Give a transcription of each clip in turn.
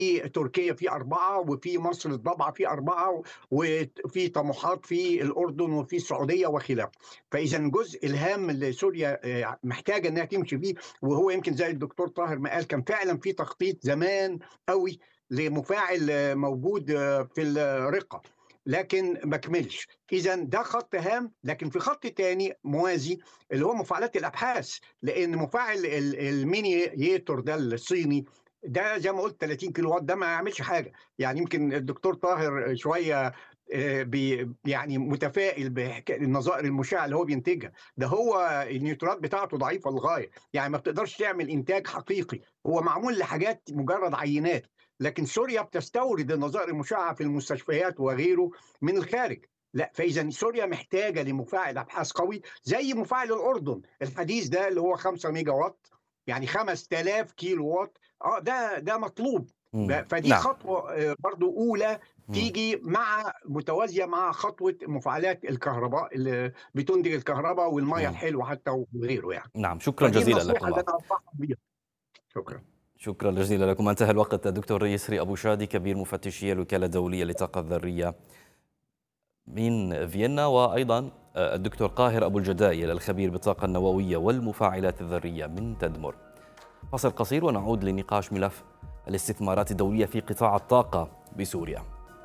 تركيا في 4 وفي مصر الضبعة في 4 وفي طموحات في الأردن وفي السعودية وخلافه. فإذا الجزء الهام اللي سوريا محتاجة إنها تمشي فيه، وهو يمكن زي الدكتور طاهر ما قال كان فعلًا في تخطيط زمان أوي لمفاعل موجود في الرقة، لكن ما كملش. إذًا ده خط هام، لكن في خط تاني موازي اللي هو مفاعلات الأبحاث، لأن مفاعل المينييتور ده الصيني ده زي ما قُلت 30 كيلو وات ده ما يعملش حاجة. يعني يمكن الدكتور طاهر شوية يعني متفائل النظائر المشعة اللي هو بينتجها، ده هو النيوترونات بتاعته ضعيفة للغاية، يعني ما بتقدرش تعمل إنتاج حقيقي، هو معمول لحاجات مجرد عينات، لكن سوريا بتستورد النظائر المشعة في المستشفيات وغيره من الخارج. لأ، فإذا سوريا محتاجة لمفاعل أبحاث قوي زي مفاعل الأردن الحديث ده اللي هو 5 ميجا وات، يعني 5000 كيلو وات. ده مطلوب. فدي نعم. خطوة برضه أولى إمم. تيجي متوازية مع خطوة مفاعلات الكهرباء اللي بتنتج الكهرباء والمَيّة إمم. الحلوة حتى وغيره يعني. نعم، شكرًا فدي جزيلًا النصيحة اللي لكما. أنا أنصحهم بيها. شكرًا. شكرًا جزيلًا لكم. انتهى الوقت. الدكتور يسري أبو شادي كبير مفتشي الوكالة الدولية للطاقة الذرية من فيينا، وأيضا الدكتور قاهر أبو الجدايل الخبير بالطاقة النووية والمفاعلات الذرية من تدمر. فاصل قصير ونعود لنقاش ملف الاستثمارات الدولية في قطاع الطاقة بسوريا.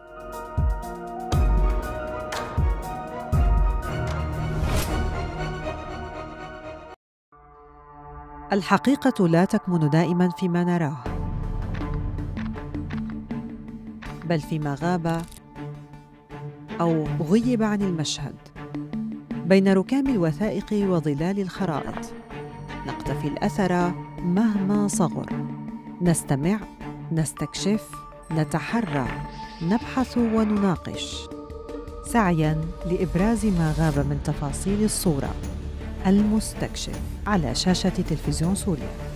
الحقيقة لا تكمن دائما فيما نراه، بل فيما غاب أو غيب عن المشهد. بين ركام الوثائق وظلال الخرائط نقتفي الأثر مهما صغر، نستمع، نستكشف، نتحرى، نبحث ونناقش، سعياً لإبراز ما غاب من تفاصيل الصورة. المستكشف على شاشة تلفزيون سوريا.